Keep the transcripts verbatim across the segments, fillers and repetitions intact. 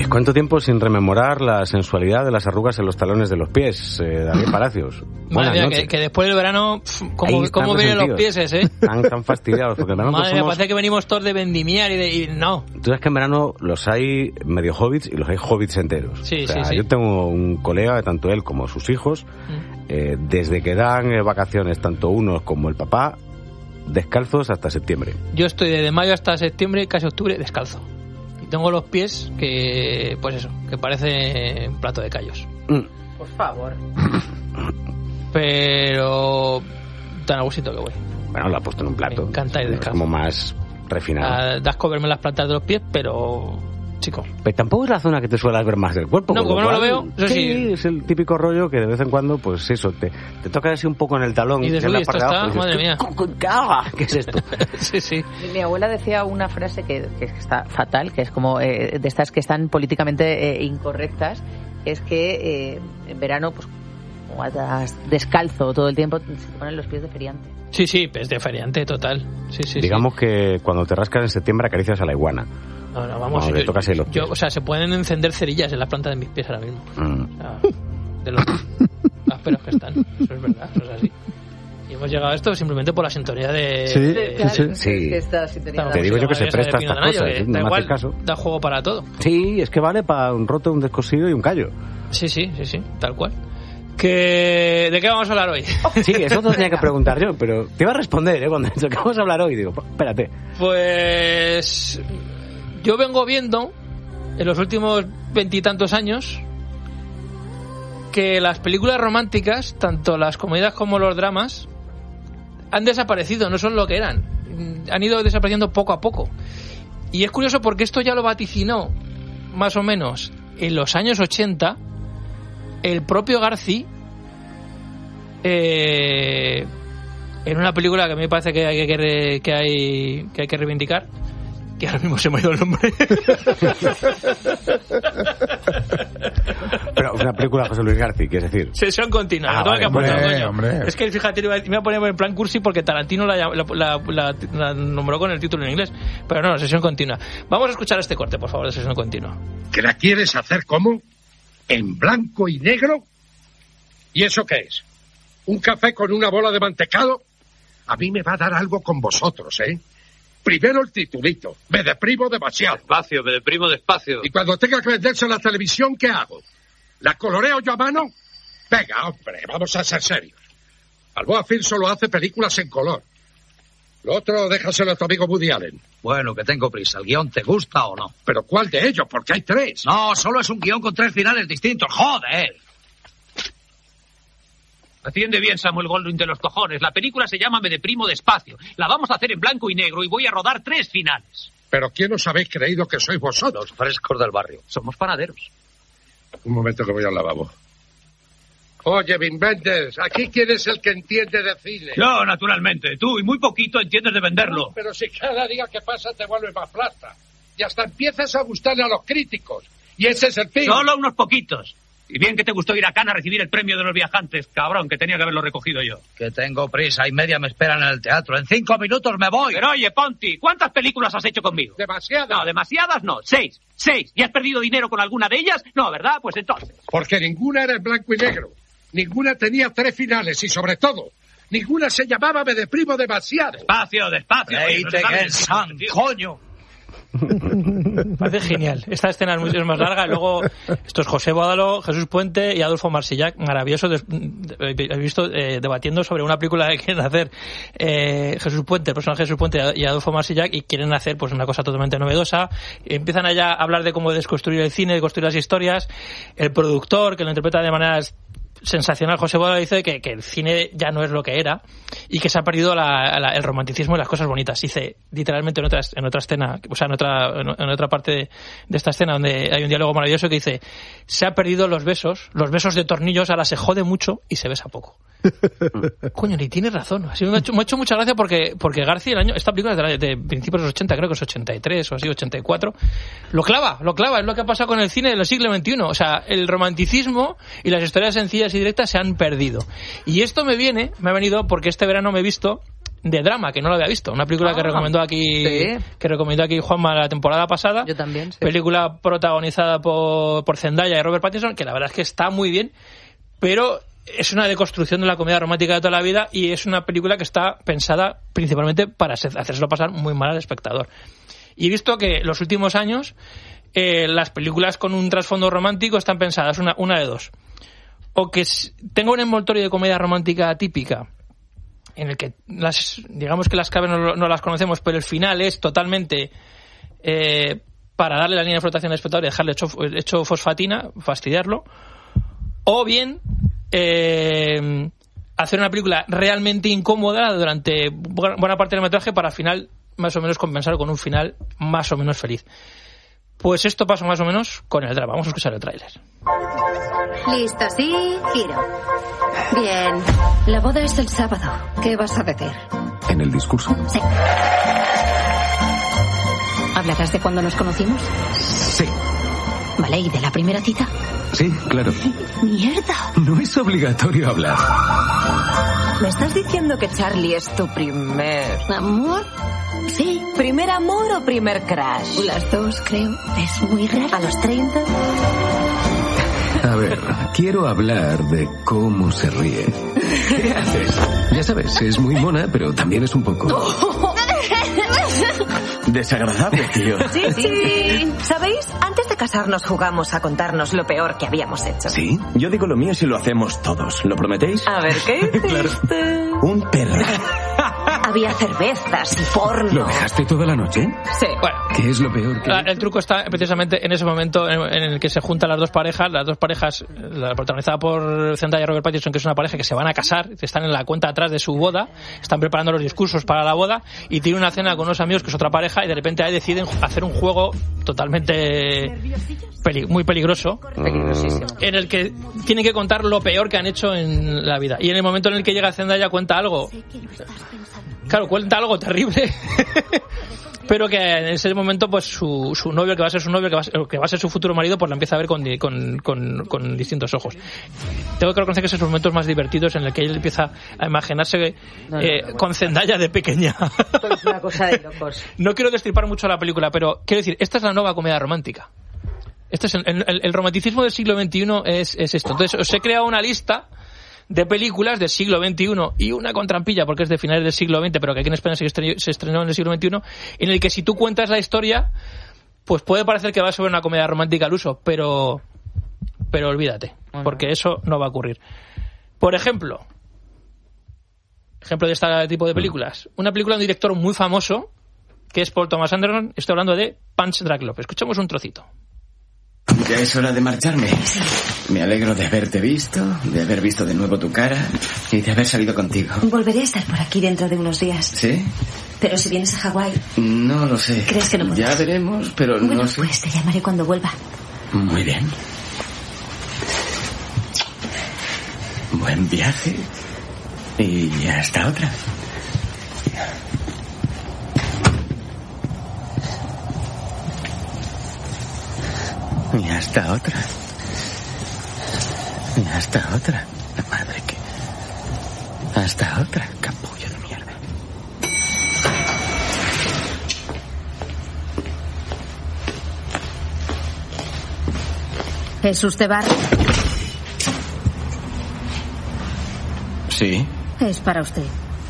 ¿Cuánto tiempo sin rememorar la sensualidad de las arrugas en los talones de los pies, eh, David Palacios? Madre mía, que, que después del verano, pff, ¿cómo, cómo vienen los pies, eh? Tan, tan fastidiados, porque en verano Madre mía, somos... parece que venimos todos de vendimiar y de... Y no. Tú sabes que en verano los hay medio hobbits y los hay hobbits enteros. Sí, o sea, sí, sí. Yo tengo un colega, tanto él como sus hijos, mm. eh, desde que dan eh, vacaciones, tanto unos como el papá, descalzos hasta septiembre. Yo estoy desde mayo hasta septiembre, casi octubre, descalzo. Y tengo los pies que, pues eso, que parece un plato de callos. Mm. Por favor. Pero tan a gustito que voy. Bueno, lo ha puesto en un plato. Me encanta ir descalzo. Como más refinado. Das con verme las plantas de los pies, pero... chico. Pero tampoco es la zona que te suelas ver más del cuerpo. No, como no lo veo, eso sí. Sí, es el típico rollo que de vez en cuando, pues eso, te, te toca así un poco en el talón. Y de la esto está, abajo, madre dices, mía. ¿Qué es esto? Sí, sí. Mi abuela decía una frase que, que está fatal, que es como eh, de estas que están políticamente eh, incorrectas, es que eh, en verano, pues como andas descalzo todo el tiempo, se te ponen los pies de feriante. Sí, sí, pues de feriante, total. Sí, sí, Digamos sí. que cuando te rascas en septiembre acaricias a la iguana. No, no, vamos, no, yo, tocas los yo, o sea, se pueden encender cerillas en la planta de mis pies ahora mismo. Mm. O sea, de los ásperos que están. Eso es verdad, eso es así. Y hemos llegado a esto simplemente por la sintonía de... Sí, de, claro, sí. sí. Es que esta sintonía Te digo yo que se presta a estas cosas, que, ¿eh? No da me igual, haces caso. Da juego para todo. Sí, es que vale para un roto, un descosido y un callo. Sí, sí, sí, sí, tal cual. Que... ¿De qué vamos a hablar hoy? Sí, eso te tenía que preguntar yo, pero te iba a responder, ¿eh? Cuando ¿de qué vamos a hablar hoy? Digo, espérate. Pues... yo vengo viendo en los últimos veintitantos años que las películas románticas, tanto las comedias como los dramas, han desaparecido, no son lo que eran. Han ido desapareciendo poco a poco. Y es curioso porque esto ya lo vaticinó, más o menos, en los años ochenta, el propio Garci, eh, en una película que a mí me parece que hay que, que, hay, que hay que reivindicar, que ahora mismo se me ha ido el nombre. Pero una película de José Luis García, ¿quieres decir? Sesión continua. Ah, no vale, que apuntar, hombre, coño. hombre. Es que fíjate, me iba a poner en plan cursi porque Tarantino la, la, la, la, la nombró con el título en inglés. Pero no, sesión continua. Vamos a escuchar este corte, por favor, de sesión continua. ¿Que la quieres hacer cómo? ¿En blanco y negro? ¿Y eso qué es? ¿Un café con una bola de mantecado? A mí me va a dar algo con vosotros, ¿eh? Primero el titulito. Me deprimo demasiado. Despacio, me deprimo despacio. Y cuando tenga que venderse en la televisión, ¿qué hago? ¿La coloreo yo a mano? Venga, hombre, vamos a ser serios. Alboa Film solo hace películas en color. Lo otro, déjaselo a tu amigo Woody Allen. Bueno, que tengo prisa. ¿El guión te gusta o no? ¿Pero cuál de ellos? Porque hay tres. No, solo es un guión con tres finales distintos. ¡Joder! Atiende bien, Samuel Goldwyn de los cojones. La película se llama Me deprimo despacio. La vamos a hacer en blanco y negro y voy a rodar tres finales. ¿Pero quién os habéis creído que sois vosotros? Los frescos del barrio. Somos panaderos. Un momento que voy al lavabo. Oye, Wim Wenders, ¿aquí quién es el que entiende de cine? Yo, naturalmente. Tú, y muy poquito entiendes de venderlo. Pero si cada día que pasa te vuelves más plasta. Y hasta empiezas a gustarle a los críticos. Y ese es el fin. Solo unos poquitos. Y bien que te gustó ir a Cannes a recibir el premio de los viajantes, cabrón, que tenía que haberlo recogido yo. Que tengo prisa y media me esperan en el teatro. En cinco minutos me voy. Pero oye, Ponti, ¿cuántas películas has hecho conmigo? Demasiadas. No, demasiadas no. Seis. Seis. ¿Y has perdido dinero con alguna de ellas? No, ¿verdad? Pues entonces. Porque ninguna era en blanco y negro. Ninguna tenía tres finales y, sobre todo, ninguna se llamaba Me deprimo demasiado. Despacio, despacio. Oye, no sabes, san, coño. Parece genial. Esta escena es mucho más larga. Y luego, esto es José Bódalo, Jesús Puente y Adolfo Marsillac. Maravilloso. He visto eh, debatiendo sobre una película que quieren hacer eh, Jesús Puente, el personaje de Jesús Puente y Adolfo Marsillac, y quieren hacer pues una cosa totalmente novedosa. Empiezan allá a hablar de cómo desconstruir el cine, de construir las historias. El productor, que lo interpreta de maneras sensacional, José Bódalo, dice que, que el cine ya no es lo que era y que se ha perdido la, la, el romanticismo y las cosas bonitas. Dice literalmente en otra, en otra escena, o sea, en otra, en, en otra parte de, de esta escena donde hay un diálogo maravilloso que dice: se ha perdido los besos, los besos de tornillos, ahora se jode mucho y se besa poco. Coño, ni tienes razón. Así me ha hecho, me ha hecho mucha gracia porque, porque García, el año, esta película es de, la, de principios de los ochenta, creo que es ochenta y tres o así, ochenta y cuatro, lo clava, lo clava, es lo que ha pasado con el cine del siglo veintiuno. O sea, el romanticismo y las historias sencillas y directas se han perdido. Y esto me viene, me ha venido porque este verano me he visto de drama, que no lo había visto. Una película ah, que recomendó aquí sí. que recomendó aquí Juanma la temporada pasada. Yo también, sí. Película protagonizada por, por Zendaya y Robert Pattinson, que la verdad es que está muy bien, pero es una deconstrucción de la comedia romántica de toda la vida y es una película que está pensada principalmente para hacérselo pasar muy mal al espectador. Y he visto que los últimos años eh, las películas con un trasfondo romántico están pensadas una, una de dos. O que tenga un envoltorio de comedia romántica típica, en el que las, digamos que las claves no, no las conocemos, pero el final es totalmente eh, para darle la línea de flotación al espectador y dejarle hecho, hecho fosfatina, fastidiarlo. O bien eh, hacer una película realmente incómoda durante buena parte del metraje para al final más o menos compensar con un final más o menos feliz. Pues esto pasa más o menos con el drama. Vamos a escuchar el tráiler. Listo, sí, giro. Bien. La boda es el sábado. ¿Qué vas a decir? ¿En el discurso? Sí. ¿Hablarás de cuando nos conocimos? Sí. Vale, ¿y de la primera cita? Sí, claro. ¡Mierda! No es obligatorio hablar. ¿Me estás diciendo que Charlie es tu primer... ¿Amor? Sí. ¿Primer amor o primer crush? Las dos, creo. Es muy raro. ¿A los treinta? A ver, quiero hablar de cómo se ríe. ¿Qué haces? Ya sabes, es muy mona, pero también es un poco... desagradable, tío. Sí, sí. ¿Sabéis? Antes de casarnos jugamos a contarnos lo peor que habíamos hecho. ¿Sí? Yo digo lo mío si lo hacemos todos. ¿Lo prometéis? A ver, ¿qué hiciste? Claro. Un perro. Había cervezas y porno. ¿Lo dejaste toda la noche? Sí. Bueno, ¿qué es lo peor que... El truco está precisamente en ese momento en, en el que se juntan las dos parejas, las dos parejas, la protagonizada por Zendaya y Robert Pattinson, que es una pareja que se van a casar, están en la cuenta atrás de su boda, están preparando los discursos para la boda y tienen una cena con unos amigos que es otra pareja y de repente ahí deciden hacer un juego totalmente peli- muy peligroso, Peligrosísimo. en el que tienen que contar lo peor que han hecho en la vida. Y en el momento en el que llega Zendaya cuenta algo, claro, cuenta algo terrible, pero que en ese momento pues su, su novio, que va a ser su novio, que va a ser, que va a ser su futuro marido, pues la empieza a ver con, con, con, con distintos ojos. Tengo que reconocer que esos momentos más divertidos en el que él empieza a imaginarse no, no, eh, no, no, con Zendaya de pequeña. Esto es una cosa de locos. No quiero destripar mucho la película, pero quiero decir, esta es la nueva comedia romántica. Este es el, el, el romanticismo del siglo veintiuno es, es esto. Entonces os he creado una lista de películas del siglo veintiuno y una con trampilla porque es de finales del siglo veinte, pero que aquí en España se estrenó, se estrenó en el siglo veintiuno, en el que si tú cuentas la historia, pues puede parecer que va sobre una comedia romántica al uso, pero pero olvídate, porque eso no va a ocurrir. Por ejemplo, ejemplo de este tipo de películas, una película de un director muy famoso, que es Paul Thomas Anderson, estoy hablando de Punch Drunk Love. Escuchemos un trocito. Ya es hora de marcharme. Me alegro de haberte visto, de haber visto de nuevo tu cara y de haber salido contigo. Volveré a estar por aquí dentro de unos días. ¿Sí? Pero si vienes a Hawái... No lo sé. ¿Crees que no podrás? Ya veremos, pero bueno, no sé. Pues te llamaré cuando vuelva. Muy bien. Buen viaje. Y hasta otra. Y hasta otra. Y hasta otra. La madre que... Hasta otra, capullo de mierda. ¿Es usted Barry? Sí. Es para usted.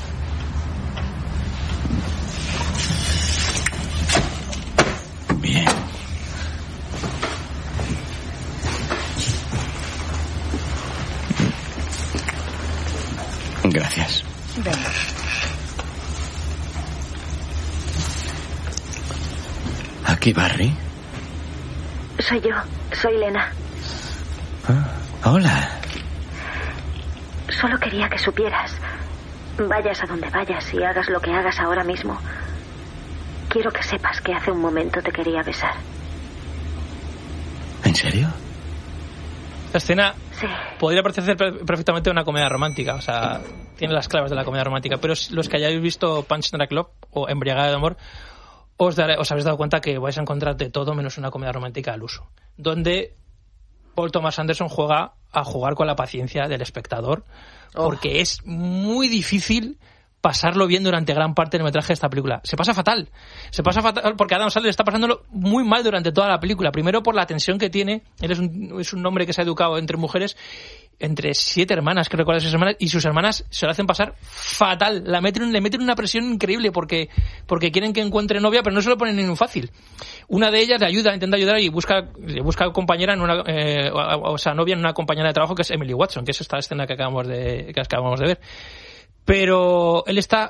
Bien. Gracias. Venga. ¿Aquí, Barry? Soy yo. Soy Lena. Ah, hola. Solo quería que supieras. Vayas a donde vayas y hagas lo que hagas ahora mismo. Quiero que sepas que hace un momento te quería besar. ¿En serio? Esta escena sí. podría parecer perfectamente una comedia romántica, o sea, tiene las claves de la comedia romántica, pero los que hayáis visto Punch Drunk Love o Embriagada de Amor, os, daré, os habéis dado cuenta que vais a encontrar de todo menos una comedia romántica al uso, donde Paul Thomas Anderson juega a jugar con la paciencia del espectador, porque oh. es muy difícil pasarlo bien durante gran parte del metraje de esta película. Se pasa fatal. Se pasa fatal porque Adam Sandler está pasándolo muy mal durante toda la película. Primero por la tensión que tiene. Él es un, es un hombre que se ha educado entre mujeres, entre siete hermanas, que recuerda sus hermanas, y sus hermanas se lo hacen pasar fatal. La meten, le meten una presión increíble porque, porque quieren que encuentre novia, pero no se lo ponen ni fácil. Una de ellas le ayuda, intenta ayudar y busca, busca compañera en una, eh, o, o sea, novia en una compañera de trabajo que es Emily Watson, que es esta escena que acabamos de, que acabamos de ver. Pero él está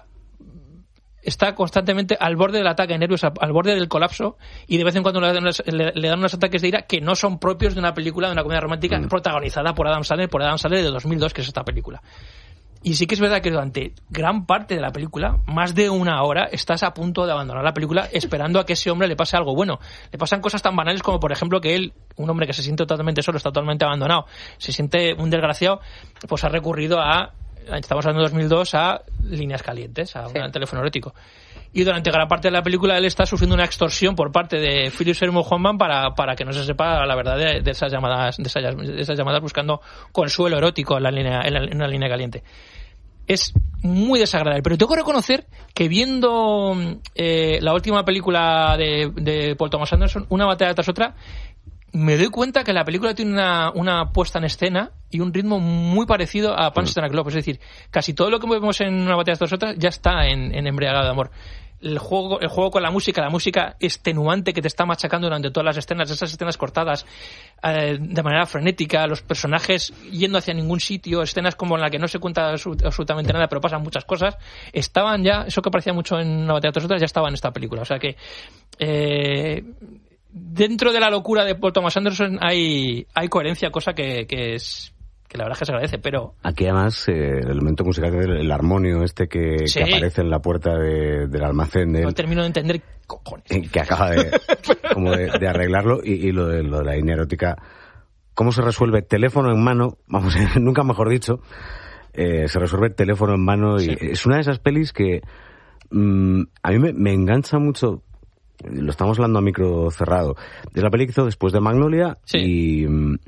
está constantemente al borde del ataque de nervios, al borde del colapso, y de vez en cuando le dan, le, le dan unos ataques de ira que no son propios de una película, de una comedia romántica mm. protagonizada por Adam Sandler, por Adam Sandler de dos mil dos, que es esta película. Y sí que es verdad que durante gran parte de la película, más de una hora, estás a punto de abandonar la película esperando a que ese hombre le pase algo bueno. Le pasan cosas tan banales como, por ejemplo, que él, un hombre que se siente totalmente solo, está totalmente abandonado, se siente un desgraciado, pues ha recurrido a, estamos hablando de dos mil dos, a líneas calientes, a sí. un teléfono erótico. Y durante gran parte de la película él está sufriendo una extorsión por parte de Philip Seymour Hoffman para, para que no se sepa la verdad de, de esas llamadas, de esas, de esas llamadas buscando consuelo erótico en la línea, en, la, en una línea caliente. Es muy desagradable, pero tengo que reconocer que viendo eh, la última película de, de Paul Thomas Anderson, una batalla tras otra, me doy cuenta que la película tiene una, una puesta en escena y un ritmo muy parecido a Punch Drunk Love. Es decir, casi todo lo que vemos en una batalla tras otra ya está en, en Embriagado de Amor. El juego, el juego con la música, la música extenuante que te está machacando durante todas las escenas, esas escenas cortadas eh, de manera frenética, los personajes yendo hacia ningún sitio, escenas como en la que no se cuenta absolutamente nada, pero pasan muchas cosas, estaban ya, eso que parecía mucho en una batalla tras otra, ya estaba en esta película. O sea que eh, dentro de la locura de Paul Thomas Anderson hay, hay coherencia, cosa que, que es... que la verdad es que se agradece, pero... Aquí además eh, el elemento musical, el armonio este que, sí. que aparece en la puerta de, del almacén de él, no termino de entender cojones. Que acaba de, como de, de arreglarlo, y, y lo, de, lo de la línea erótica, cómo se resuelve teléfono en mano, vamos, nunca mejor dicho, eh, se resuelve teléfono en mano, y sí. es una de esas pelis que mmm, a mí me, me engancha mucho. Lo estamos hablando a micro cerrado. Es la peli que hizo después de Magnolia, sí. y... Mmm,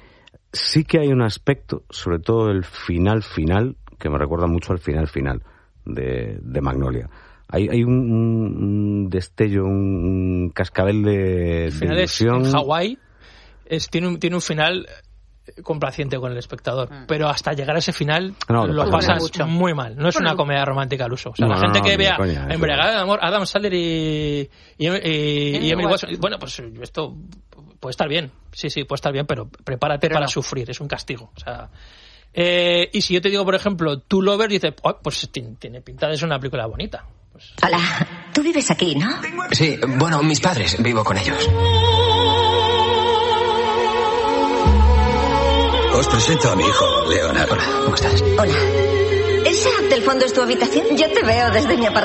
sí que hay un aspecto, sobre todo el final final, que me recuerda mucho al final final de, de Magnolia. Hay, hay un, un destello, un, un cascabel de, de ilusión. En Hawái es, tiene, un, tiene un final complaciente con el espectador, mm. pero hasta llegar a ese final no, lo pasas mucho. Muy mal. No es bueno, una comedia romántica al uso. O sea, no, la gente no, que no, vea coña, Embriagado de Amor, Adam Sandler y, y, y, y Emily Watson, bueno, pues esto puede estar bien, sí, sí, puede estar bien, pero prepárate pero para no. sufrir, es un castigo. O sea, eh, y si yo te digo, por ejemplo, Two Lovers, dices, oh, pues tiene pinta de ser una película bonita. Pues... Hola, tú vives aquí, ¿no? Sí, bueno, mis padres, vivo con ellos. Os presento a mi hijo, Leonardo. Hola, ¿cómo estás? Hola. ¿Esa del fondo es tu habitación? Yo te veo desde mi apartamento.